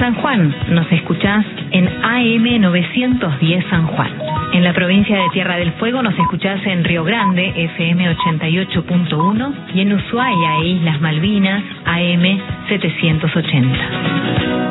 San Juan nos escuchás en AM 910 San Juan. En la provincia de Tierra del Fuego nos escuchás en Río Grande, FM 88.1, y en Ushuaia e Islas Malvinas, AM 780.